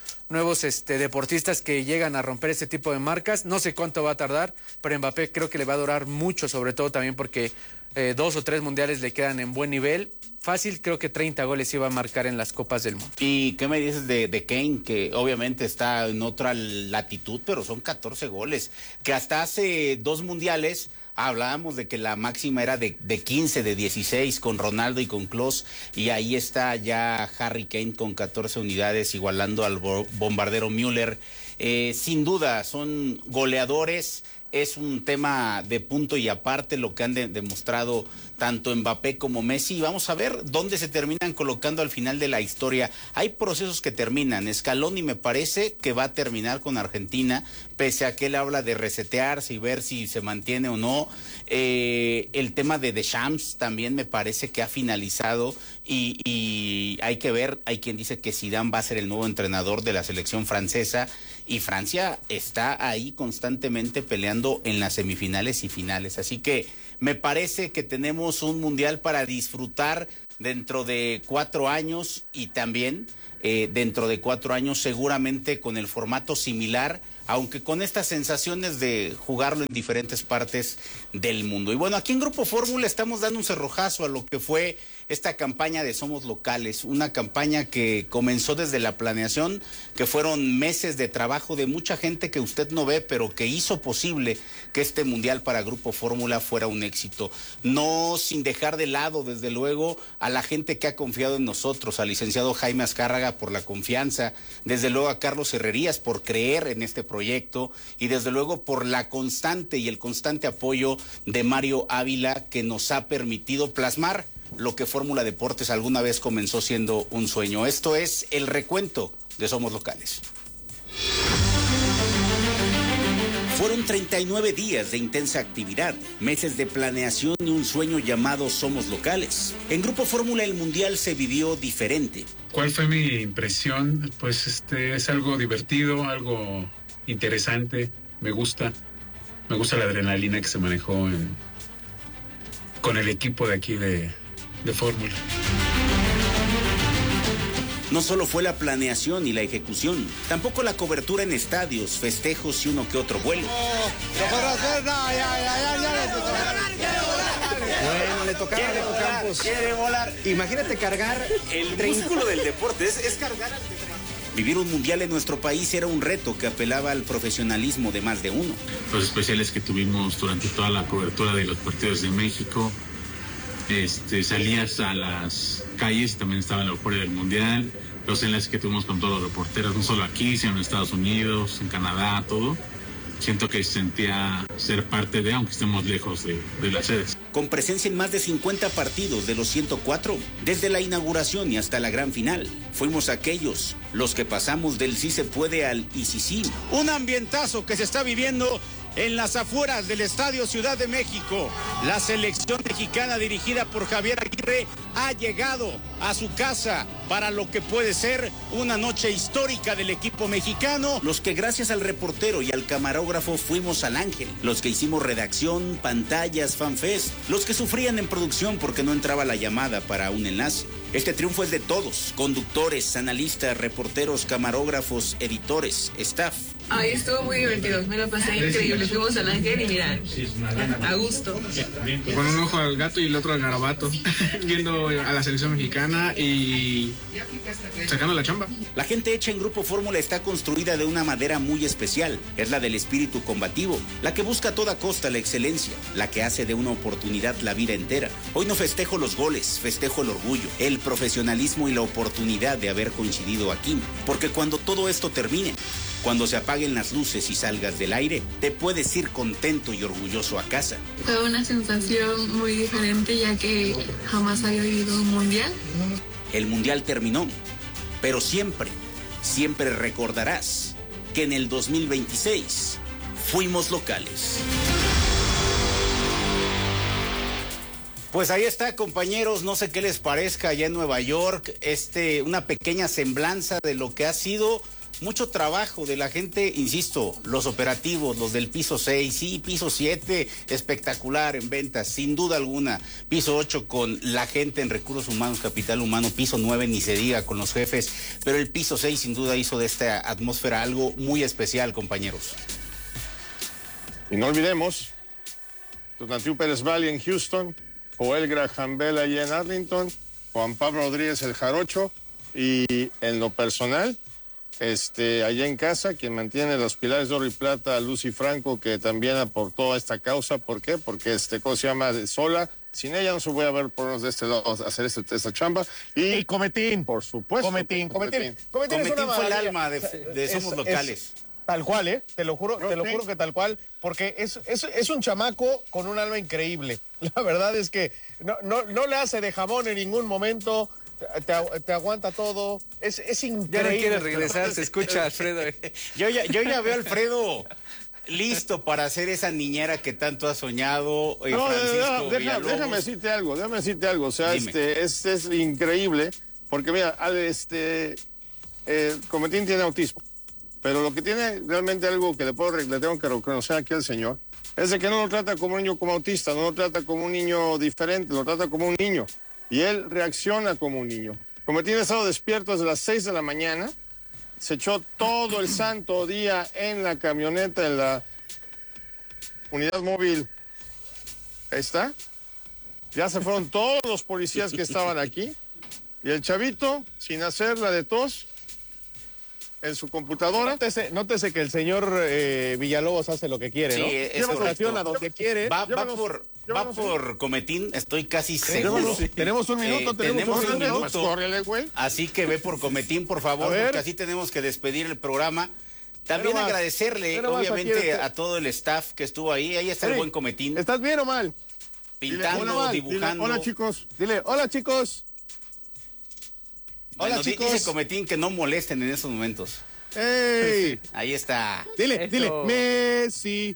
deportistas que llegan a romper este tipo de marcas. No sé cuánto va a tardar, pero Mbappé creo que le va a durar mucho, sobre todo también porque 2 o 3 mundiales le quedan en buen nivel. Fácil, creo que 30 goles iba a marcar en las Copas del Mundo. ¿Y qué me dices de Kane, que obviamente está en otra latitud, pero son 14 goles? Que hasta hace 2 mundiales hablábamos de que la máxima era de 15, de 16 con Ronaldo y con Klose, y ahí está ya Harry Kane con 14 unidades, igualando al bombardero Müller. sin duda son goleadores. Es un tema de punto y aparte lo que han demostrado tanto Mbappé como Messi. Y vamos a ver dónde se terminan colocando al final de la historia. Hay procesos que terminan. Scaloni me parece que va a terminar con Argentina, pese a que él habla de resetearse y ver si se mantiene o no. El tema de Deschamps también me parece que ha finalizado y hay que ver. Hay quien dice que Zidane va a ser el nuevo entrenador de la selección francesa. Y Francia está ahí constantemente peleando en las semifinales y finales. Así que me parece que tenemos un mundial para disfrutar dentro de 4 años y también dentro de 4 años seguramente con el formato similar, aunque con estas sensaciones de jugarlo en diferentes partes del mundo. Y bueno, aquí en Grupo Fórmula estamos dando un cerrojazo a lo que fue esta campaña de Somos Locales, una campaña que comenzó desde la planeación, que fueron meses de trabajo de mucha gente que usted no ve, pero que hizo posible que este Mundial para Grupo Fórmula fuera un éxito. No sin dejar de lado, desde luego, a la gente que ha confiado en nosotros, al licenciado Jaime Azcárraga por la confianza, desde luego a Carlos Herrerías por creer en este proyecto y desde luego por la constante y el constante apoyo de Mario Ávila, que nos ha permitido plasmar lo que Fórmula Deportes alguna vez comenzó siendo un sueño. Esto es el recuento de Somos Locales. Fueron 39 días de intensa actividad, meses de planeación y un sueño llamado Somos Locales. En Grupo Fórmula el Mundial se vivió diferente. ¿Cuál fue mi impresión? Pues es algo divertido, algo interesante, me gusta la adrenalina que se manejó con el equipo de aquí de Fórmula. No solo fue la planeación y la ejecución, tampoco la cobertura en estadios, festejos y uno que otro vuelo. Bueno, le tocaba a Leco Campos. Quiere volar. Imagínate cargar el músculo del deporte, es cargar al terreno. Vivir un mundial en nuestro país era un reto que apelaba al profesionalismo de más de uno. Los especiales que tuvimos durante toda la cobertura de los partidos de México, salías a las calles, también estaba la euforia del mundial, los enlaces que tuvimos con todos los reporteros, no solo aquí, sino en Estados Unidos, en Canadá, todo. Siento que sentía ser parte de, aunque estemos lejos de las sedes. Con presencia en más de 50 partidos de los 104, desde la inauguración y hasta la gran final, fuimos aquellos los que pasamos del sí se puede al y sí. Un ambientazo que se está viviendo en las afueras del Estadio Ciudad de México. La selección mexicana dirigida por Javier Aguirre ha llegado a su casa para lo que puede ser una noche histórica del equipo mexicano. Los que gracias al reportero y al camarógrafo fuimos al Ángel, los que hicimos redacción, pantallas, fanfest, los que sufrían en producción porque no entraba la llamada para un enlace. Este triunfo es de todos, conductores, analistas, reporteros, camarógrafos, editores, staff. Ay, estuvo muy divertido, me lo pasé increíble. Fuimos al Ángel y mira, a gusto. Con un ojo al gato y el otro al garabato, viendo a la selección mexicana y sacando la chamba. La gente hecha en Grupo Fórmula está construida de una madera muy especial. Es la del espíritu combativo, la que busca a toda costa la excelencia, la que hace de una oportunidad la vida entera. Hoy no festejo los goles, festejo el orgullo, el profesionalismo y la oportunidad de haber coincidido aquí. Porque cuando todo esto termine, cuando se apaguen las luces y salgas del aire, te puedes ir contento y orgulloso a casa. Fue una sensación muy diferente ya que jamás había vivido un mundial. El mundial terminó, pero siempre recordarás que en el 2026 fuimos locales. Pues ahí está, compañeros, no sé qué les parezca allá en Nueva York, una pequeña semblanza de lo que ha sido mucho trabajo de la gente, insisto, los operativos, los del piso 6, sí, piso 7, espectacular en ventas, sin duda alguna, piso 8 con la gente en recursos humanos, capital humano, piso 9 ni se diga con los jefes, pero el piso 6 sin duda hizo de esta atmósfera algo muy especial, compañeros. Y no olvidemos, Tonatiuh Pérez Valle en Houston, Joel Graham Bell allá en Arlington, Juan Pablo Rodríguez el Jarocho, y en lo personal, allá en casa, quien mantiene los pilares de oro y plata, Lucy Franco, que también aportó a esta causa. ¿Por qué? Porque ¿cómo se llama? Sola. Sin ella no se voy a ver por de este lado hacer esta chamba. Y Cometín. Por supuesto. Cometín fue el alma de Somos Locales. Tal cual, te lo juro que tal cual, porque es un chamaco con un alma increíble. La verdad es que no le hace de jamón en ningún momento, te aguanta todo, es increíble. Ya no quiere regresar, se escucha Alfredo. Yo ya veo a Alfredo listo para ser esa niñera que tanto ha soñado. Déjame decirte algo, o sea, es increíble, porque mira, Cometín tiene autismo. Pero lo que tiene realmente algo que le tengo que reconocer aquí al señor es de que no lo trata como un niño como autista, no lo trata como un niño diferente, lo trata como un niño. Y él reacciona como un niño. Cometín ha estado despierto desde las 6 de la mañana, se echó todo el santo día en la camioneta, en la unidad móvil. Ahí está. Ya se fueron todos los policías que estaban aquí. Y el chavito, sin hacer la de tos, en su computadora. Nótese que el señor Villalobos hace lo que quiere, ¿no? Sí, estaciona donde quiere. Va por Cometín, estoy casi seguro. Tenemos un minuto, tenemos un minuto. Córrele, güey. Así que ve por Cometín, por favor, porque así tenemos que despedir el programa. También agradecerle, obviamente, a todo el staff que estuvo ahí. Ahí está el buen Cometín. ¿Estás bien o mal? Pintando, dibujando. Hola, chicos. Dile, hola, chicos. Bueno, dice Cometín que no molesten en esos momentos. ¡Ey! Ahí está. Dile, Messi.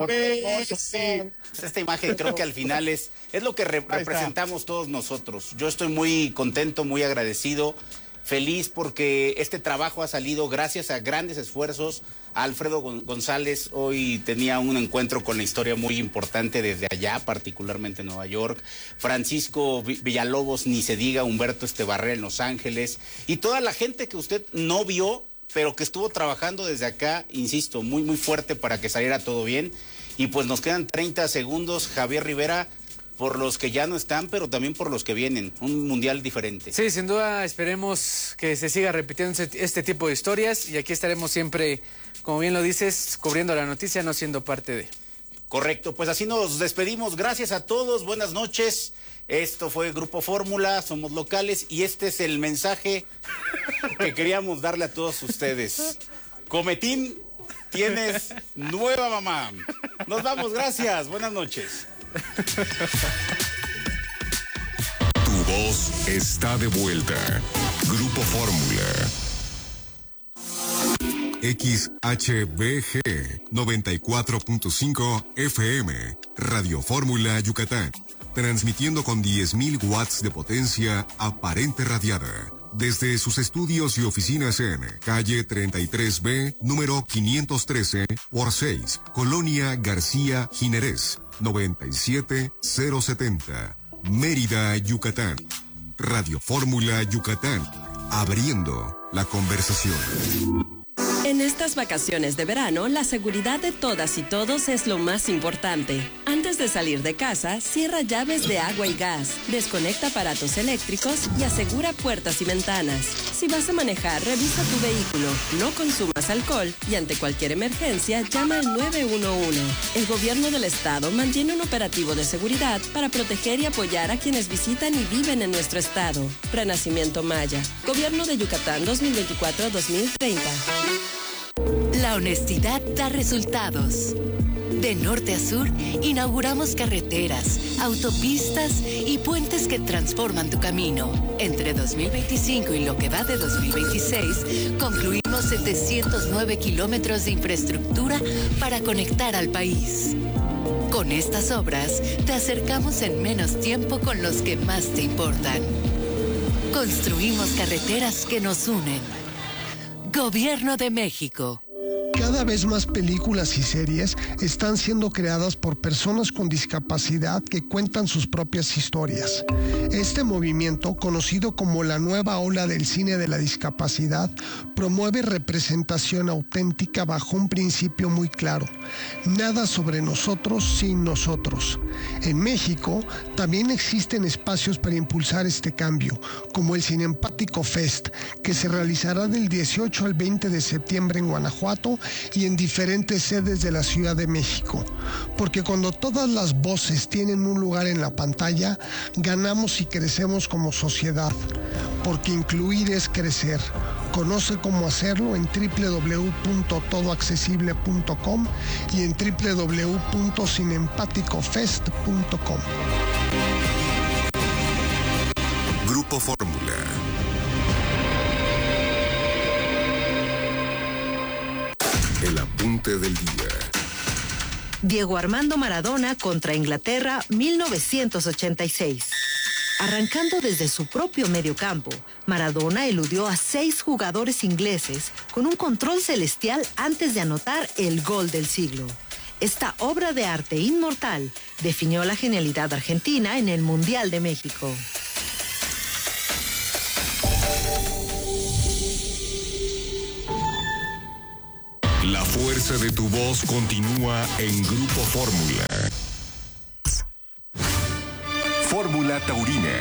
Messi. Esta imagen creo que al final es lo que representamos todos nosotros. Yo estoy muy contento, muy agradecido, feliz porque este trabajo ha salido gracias a grandes esfuerzos. Alfredo González hoy tenía un encuentro con la historia muy importante desde allá, particularmente en Nueva York. Francisco Villalobos, ni se diga, Humberto Estebarrera en Los Ángeles. Y toda la gente que usted no vio, pero que estuvo trabajando desde acá, insisto, muy, muy fuerte para que saliera todo bien. Y pues nos quedan 30 segundos, Javier Rivera, por los que ya no están, pero también por los que vienen. Un mundial diferente. Sí, sin duda, esperemos que se siga repitiendo este tipo de historias y aquí estaremos siempre, como bien lo dices, cubriendo la noticia, no siendo parte de. Correcto, pues así nos despedimos. Gracias a todos, buenas noches. Esto fue Grupo Fórmula, somos locales y este es el mensaje que queríamos darle a todos ustedes. Cometín, tienes nueva mamá. Nos vamos, gracias, buenas noches. Tu voz está de vuelta. Grupo Fórmula. XHBG 94.5 FM, Radio Fórmula Yucatán, transmitiendo con 10.000 watts de potencia aparente radiada, desde sus estudios y oficinas en calle 33B, número 513 por 6, Colonia García Jiménez, 97070, Mérida, Yucatán. Radio Fórmula Yucatán, abriendo la conversación. En estas vacaciones de verano, la seguridad de todas y todos es lo más importante. Antes de salir de casa, cierra llaves de agua y gas, desconecta aparatos eléctricos y asegura puertas y ventanas. Si vas a manejar, revisa tu vehículo, no consumas alcohol y ante cualquier emergencia, llama al 911. El gobierno del estado mantiene un operativo de seguridad para proteger y apoyar a quienes visitan y viven en nuestro estado. Renacimiento Maya, Gobierno de Yucatán 2024-2030. La honestidad da resultados. De norte a sur, inauguramos carreteras, autopistas y puentes que transforman tu camino. Entre 2025 y lo que va de 2026, concluimos 709 kilómetros de infraestructura para conectar al país. Con estas obras, te acercamos en menos tiempo con los que más te importan. Construimos carreteras que nos unen. Gobierno de México. Cada vez más películas y series están siendo creadas por personas con discapacidad que cuentan sus propias historias. Este movimiento, conocido como la nueva ola del cine de la discapacidad, promueve representación auténtica bajo un principio muy claro: nada sobre nosotros sin nosotros. En México también existen espacios para impulsar este cambio, como el Cinempático Fest, que se realizará del 18 al 20 de septiembre en Guanajuato y en diferentes sedes de la Ciudad de México. Porque cuando todas las voces tienen un lugar en la pantalla, ganamos y crecemos como sociedad. Porque incluir es crecer. Conoce cómo hacerlo en www.todoaccesible.com y en www.sinempaticofest.com. Grupo Fórmula. El apunte del día. Diego Armando Maradona contra Inglaterra, 1986. Arrancando desde su propio mediocampo, Maradona eludió a 6 jugadores ingleses con un control celestial antes de anotar el gol del siglo. Esta obra de arte inmortal definió la genialidad argentina en el Mundial de México. La fuerza de tu voz continúa en Grupo Fórmula. Fórmula Taurina.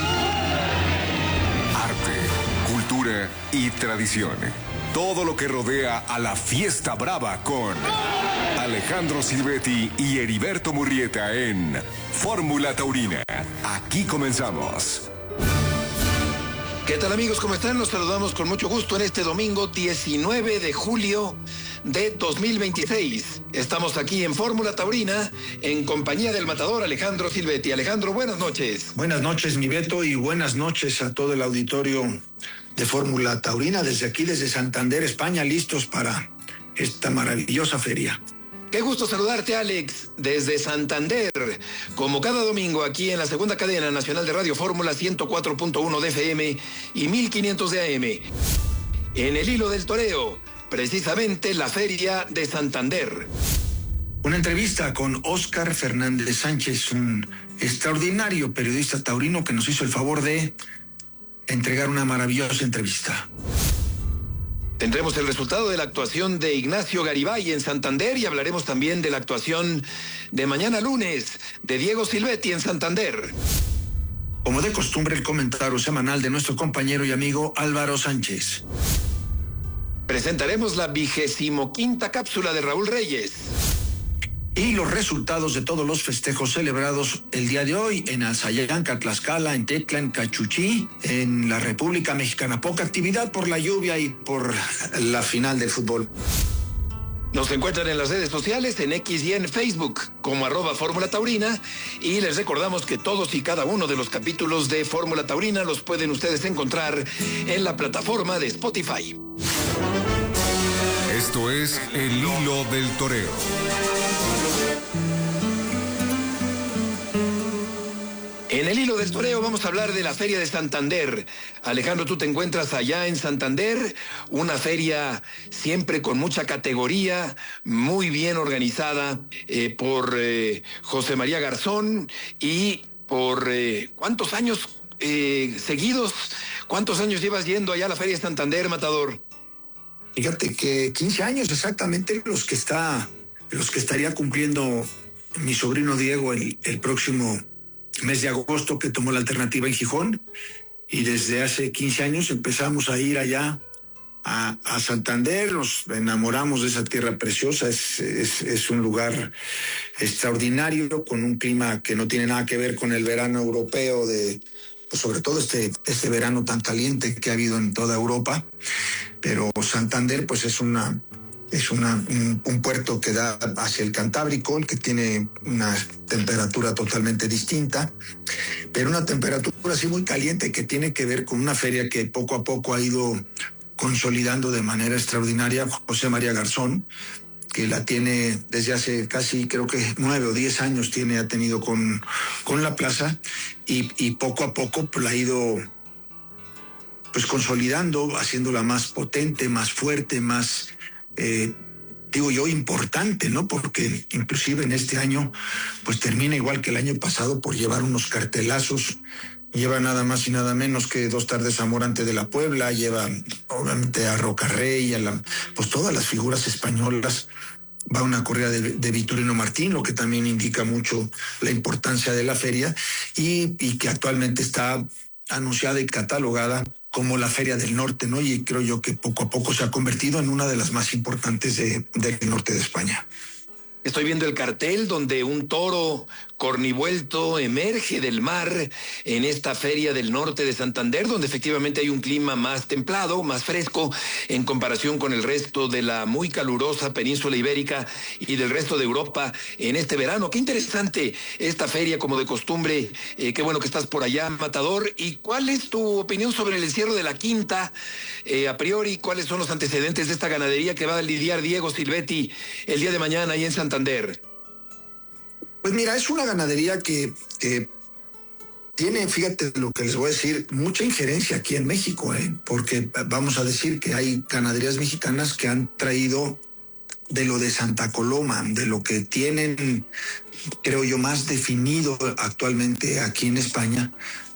Arte, cultura y tradición. Todo lo que rodea a la fiesta brava con Alejandro Silvetti y Heriberto Murrieta en Fórmula Taurina. Aquí comenzamos. ¿Qué tal, amigos? ¿Cómo están? Los saludamos con mucho gusto en este domingo 19 de julio de 2026. Estamos aquí en Fórmula Taurina en compañía del matador Alejandro Silvetti. Alejandro, buenas noches. Buenas noches, mi Beto, y buenas noches a todo el auditorio de Fórmula Taurina desde aquí, desde Santander, España, listos para esta maravillosa feria. Qué gusto saludarte, Alex, desde Santander, como cada domingo aquí en la segunda cadena nacional de Radio Fórmula 104.1 de FM y 1500 de AM. En el hilo del toreo, precisamente la Feria de Santander. Una entrevista con Óscar Fernández Sánchez, un extraordinario periodista taurino que nos hizo el favor de entregar una maravillosa entrevista. Tendremos el resultado de la actuación de Ignacio Garibay en Santander y hablaremos también de la actuación de mañana lunes de Diego Silvetti en Santander. Como de costumbre, el comentario semanal de nuestro compañero y amigo Álvaro Sánchez. Presentaremos la 25ª cápsula de Raúl Reyes. Y los resultados de todos los festejos celebrados el día de hoy en Alzayanca, Tlaxcala, en Tetla, en Cachuchí, en la República Mexicana. Poca actividad por la lluvia y por la final del fútbol. Nos encuentran en las redes sociales, en X y en Facebook, como @Fórmula Taurina. Y les recordamos que todos y cada uno de los capítulos de Fórmula Taurina los pueden ustedes encontrar en la plataforma de Spotify. Esto es El Hilo del Toreo. En el hilo del toreo vamos a hablar de la Feria de Santander. Alejandro, tú te encuentras allá en Santander, una feria siempre con mucha categoría, muy bien organizada por José María Garzón y por ¿cuántos años seguidos? ¿Cuántos años llevas yendo allá a la Feria de Santander, matador? Fíjate que 15 años exactamente los que estaría cumpliendo mi sobrino Diego el próximo mes de agosto, que tomó la alternativa en Gijón, y desde hace 15 años empezamos a ir allá a Santander, nos enamoramos de esa tierra preciosa, es un lugar extraordinario, con un clima que no tiene nada que ver con el verano europeo, pues sobre todo este verano tan caliente que ha habido en toda Europa, pero Santander pues es un puerto que da hacia el Cantábrico, el que tiene una temperatura totalmente distinta, pero una temperatura así muy caliente que tiene que ver con una feria que poco a poco ha ido consolidando de manera extraordinaria José María Garzón, que la tiene desde hace casi, creo que 9 o 10 años ha tenido con la plaza, y poco a poco pues, la ha ido pues consolidando, haciéndola más potente, más fuerte, más importante, ¿no? Porque inclusive en este año, pues termina igual que el año pasado por llevar unos cartelazos. Lleva nada más y nada menos que 2 tardes Amor Ante de la Puebla, lleva obviamente a Rocarrey, pues todas las figuras españolas. Va una corrida de Victorino Martín, lo que también indica mucho la importancia de la feria, y que actualmente está anunciada y catalogada como la Feria del Norte, ¿no? Y creo yo que poco a poco se ha convertido en una de las más importantes del norte de España. Estoy viendo el cartel donde un toro cornivuelto emerge del mar en esta feria del norte de Santander, donde efectivamente hay un clima más templado, más fresco, en comparación con el resto de la muy calurosa península ibérica y del resto de Europa en este verano. Qué interesante esta feria, como de costumbre. Qué bueno que estás por allá, Matador. ¿Y cuál es tu opinión sobre el encierro de la quinta? A priori, ¿cuáles son los antecedentes de esta ganadería que va a lidiar Diego Silvetti el día de mañana ahí en Santander? Pues mira, es una ganadería que tiene, fíjate lo que les voy a decir, mucha injerencia aquí en México, porque vamos a decir que hay ganaderías mexicanas que han traído de lo de Santa Coloma, de lo que tienen, creo yo, más definido actualmente aquí en España,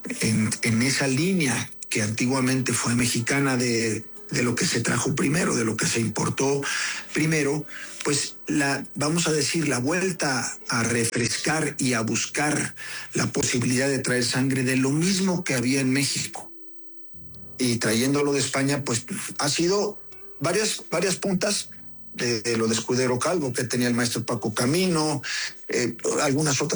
en esa línea que antiguamente fue mexicana de lo que se trajo primero, de lo que se importó primero, pues vamos a decir, la vuelta a refrescar y a buscar la posibilidad de traer sangre de lo mismo que había en México. Y trayéndolo de España, pues ha sido varias puntas de lo de Escudero Calvo, que tenía el maestro Paco Camino, algunas otras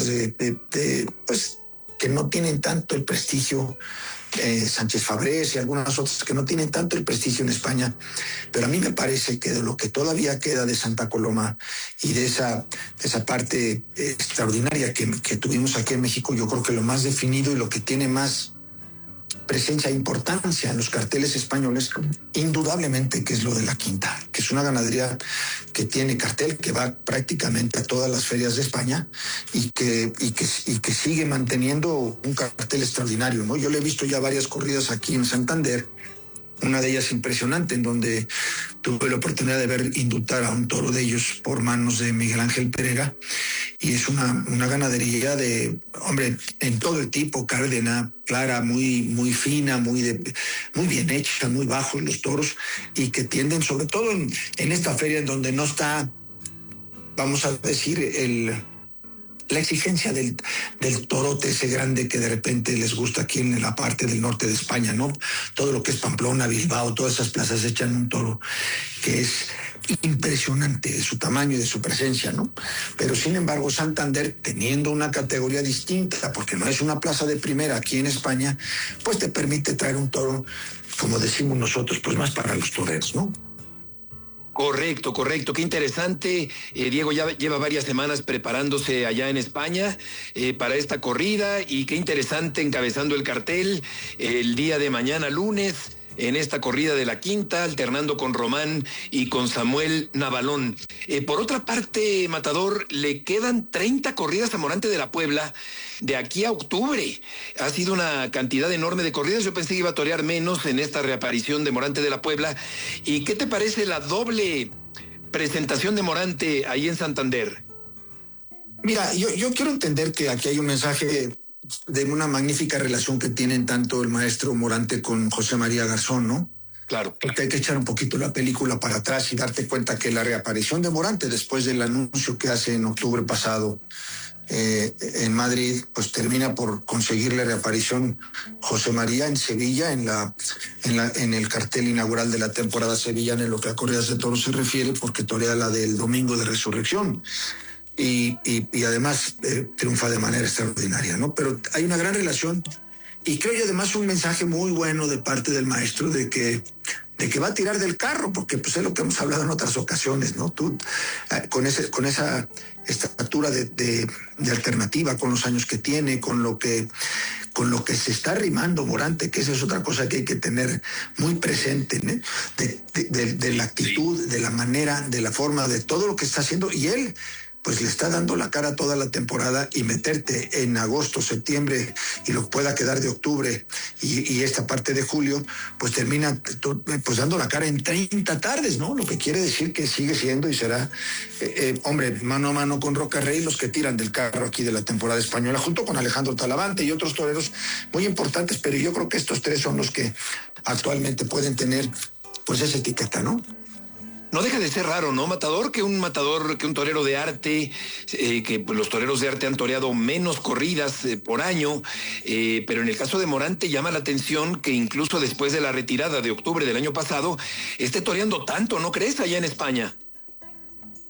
pues que no tienen tanto el prestigio, Sánchez Fabrés y algunas otras que no tienen tanto el prestigio en España, pero a mí me parece que de lo que todavía queda de Santa Coloma y de esa parte extraordinaria que tuvimos aquí en México, yo creo que lo más definido y lo que tiene más presencia e importancia en los carteles españoles, indudablemente que es lo de la quinta, que es una ganadería que tiene cartel, que va prácticamente a todas las ferias de España y que sigue manteniendo un cartel extraordinario, ¿no? Yo le he visto ya varias corridas aquí en Santander, una de ellas impresionante, en donde tuve la oportunidad de ver indultar a un toro de ellos por manos de Miguel Ángel Pereira, y es una ganadería de, hombre, en todo el tipo, cárdena, clara, muy fina, muy bien hecha, muy bajos los toros, y que tienden, sobre todo en esta feria en donde no está, vamos a decir, la exigencia del torote ese grande que de repente les gusta aquí en la parte del norte de España, ¿no? Todo lo que es Pamplona, Bilbao, todas esas plazas echan un toro que es impresionante de su tamaño y de su presencia, ¿no? Pero sin embargo Santander, teniendo una categoría distinta, porque no es una plaza de primera aquí en España, pues te permite traer un toro, como decimos nosotros, pues más para los toreros, ¿no? Correcto. Qué interesante. Diego ya lleva varias semanas preparándose allá en España para esta corrida, y qué interesante encabezando el cartel el día de mañana lunes en esta corrida de la quinta, alternando con Román y con Samuel Navalón. Por otra parte, Matador, le quedan 30 corridas a Morante de la Puebla de aquí a octubre. Ha sido una cantidad enorme de corridas. Yo pensé que iba a torear menos en esta reaparición de Morante de la Puebla. ¿Y qué te parece la doble presentación de Morante ahí en Santander? Mira, yo quiero entender que aquí hay un mensaje de una magnífica relación que tienen tanto el maestro Morante con José María Garzón, ¿no? Claro. Porque hay que echar un poquito la película para atrás y darte cuenta que la reaparición de Morante, después del anuncio que hace en octubre pasado en Madrid, pues termina por conseguir la reaparición José María en Sevilla, en el cartel inaugural de la temporada sevillana, en lo que a corridas de toros se refiere, porque torea la del Domingo de Resurrección. Y además triunfa de manera extraordinaria, ¿no? Pero hay una gran relación, y creo yo además un mensaje muy bueno de parte del maestro de que va a tirar del carro, porque pues es lo que hemos hablado en otras ocasiones, ¿no? Tú con esa estatura de alternativa, con los años que tiene, con lo que se está arrimando Morante, que esa es otra cosa que hay que tener muy presente, ¿no? De la actitud, de la manera, de la forma, de todo lo que está haciendo, y él pues le está dando la cara toda la temporada, y meterte en agosto, septiembre y lo que pueda quedar de octubre y esta parte de julio, pues termina pues dando la cara en 30 tardes, ¿no? Lo que quiere decir que sigue siendo y será, hombre, mano a mano con Roca Rey, los que tiran del carro aquí de la temporada española, junto con Alejandro Talavante y otros toreros muy importantes, pero yo creo que estos tres son los que actualmente pueden tener pues esa etiqueta, ¿no? No deja de ser raro, ¿no, Matador? Que un torero de arte, que pues, los toreros de arte han toreado menos corridas por año, pero en el caso de Morante llama la atención que incluso después de la retirada de octubre del año pasado, esté toreando tanto, ¿no crees, allá en España?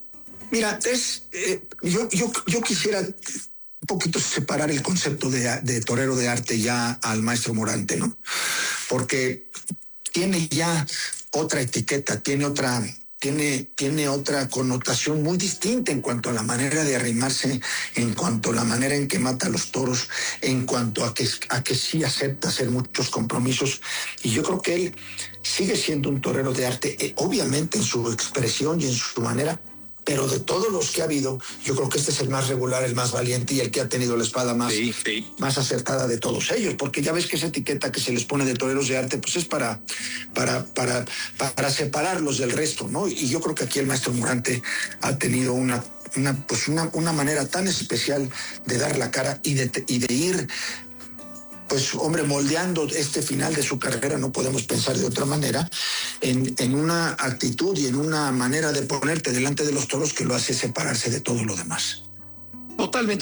Mira, yo quisiera un poquito separar el concepto de torero de arte ya al maestro Morante, ¿no? Porque tiene ya otra etiqueta, tiene otra connotación muy distinta en cuanto a la manera de arrimarse, en cuanto a la manera en que mata a los toros, en cuanto a que sí acepta hacer muchos compromisos. Y yo creo que él sigue siendo un torero de arte, obviamente en su expresión y en su manera, pero de todos los que ha habido, yo creo que este es el más regular, el más valiente y el que ha tenido la espada más acertada de todos ellos, porque ya ves que esa etiqueta que se les pone de toreros de arte, pues es para separarlos del resto, ¿no? Y yo creo que aquí el maestro Morante ha tenido una manera tan especial de dar la cara y de ir, pues, hombre, moldeando este final de su carrera, no podemos pensar de otra manera, en una actitud y en una manera de ponerte delante de los toros que lo hace separarse de todo lo demás. Totalmente.